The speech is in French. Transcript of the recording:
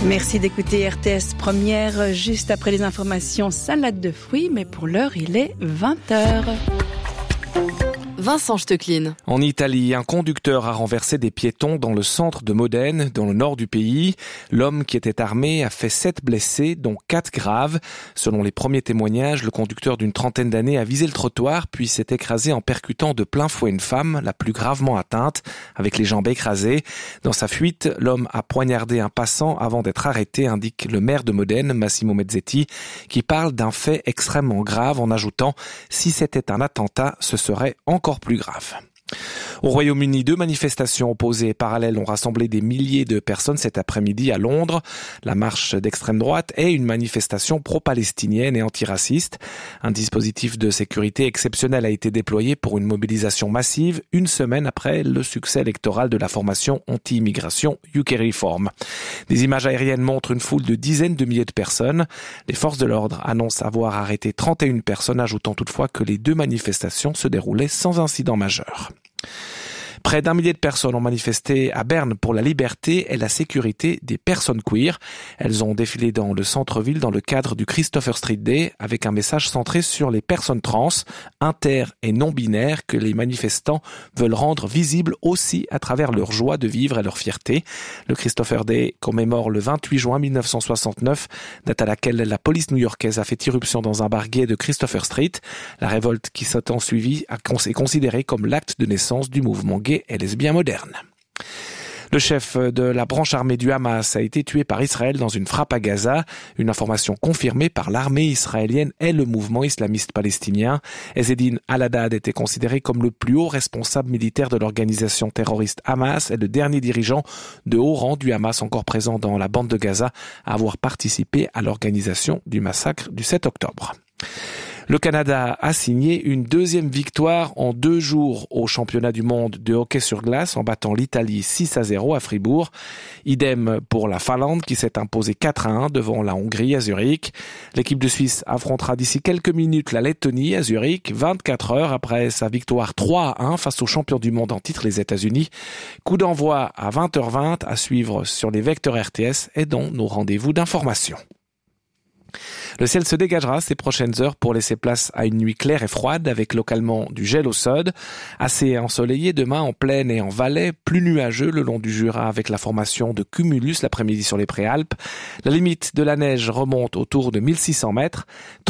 Merci d'écouter RTS Première. Juste après les informations, salade de fruits, mais pour l'heure, il est 20h. Vincent Stecklin. En Italie, un conducteur a renversé des piétons dans le centre de Modène, dans le nord du pays. L'homme qui était armé a fait 7 blessés, dont 4 graves. Selon les premiers témoignages, le conducteur d'une trentaine d'années a visé le trottoir, puis s'est écrasé en percutant de plein fouet une femme, la plus gravement atteinte, avec les jambes écrasées. Dans sa fuite, l'homme a poignardé un passant avant d'être arrêté, indique le maire de Modène, Massimo Mezzetti, qui parle d'un fait extrêmement grave en ajoutant « Si c'était un attentat, ce serait encore plus grave ». Au Royaume-Uni, 2 manifestations opposées et parallèles ont rassemblé des milliers de personnes cet après-midi à Londres. La marche d'extrême droite est une manifestation pro-palestinienne et antiraciste. Un dispositif de sécurité exceptionnel a été déployé pour une mobilisation massive, une semaine après le succès électoral de la formation anti-immigration UK Reform. Des images aériennes montrent une foule de dizaines de milliers de personnes. Les forces de l'ordre annoncent avoir arrêté 31 personnes, ajoutant toutefois que les 2 manifestations se déroulaient sans incident majeur. Près d'1 millier de personnes ont manifesté à Berne pour la liberté et la sécurité des personnes queer. Elles ont défilé dans le centre-ville dans le cadre du Christopher Street Day avec un message centré sur les personnes trans, inter et non-binaires que les manifestants veulent rendre visibles aussi à travers leur joie de vivre et leur fierté. Le Christopher Day commémore le 28 juin 1969, date à laquelle la police new-yorkaise a fait irruption dans un bar gay de Christopher Street. La révolte qui s'est ensuivie est considérée comme l'acte de naissance du mouvement gay et lesbien moderne. Le chef de la branche armée du Hamas a été tué par Israël dans une frappe à Gaza, une information confirmée par l'armée israélienne et le mouvement islamiste palestinien. Ezzedine Al-Haddad était considéré comme le plus haut responsable militaire de l'organisation terroriste Hamas et le dernier dirigeant de haut rang du Hamas encore présent dans la bande de Gaza à avoir participé à l'organisation du massacre du 7 octobre. Le Canada a signé une 2e victoire en 2 jours au championnat du monde de hockey sur glace en battant l'Italie 6-0 à Fribourg. Idem pour la Finlande qui s'est imposée 4-1 devant la Hongrie à Zurich. L'équipe de Suisse affrontera d'ici quelques minutes la Lettonie à Zurich, 24 heures après sa victoire 3-1 face aux champions du monde en titre les États-Unis. Coup d'envoi à 20h20 à suivre sur les vecteurs RTS et dans nos rendez-vous d'information. Le ciel se dégagera ces prochaines heures pour laisser place à une nuit claire et froide avec localement du gel au sod. Assez ensoleillé demain en plaine et en Valais, plus nuageux le long du Jura avec la formation de cumulus l'après-midi sur les Préalpes. La limite de la neige remonte autour de 1600 mètres.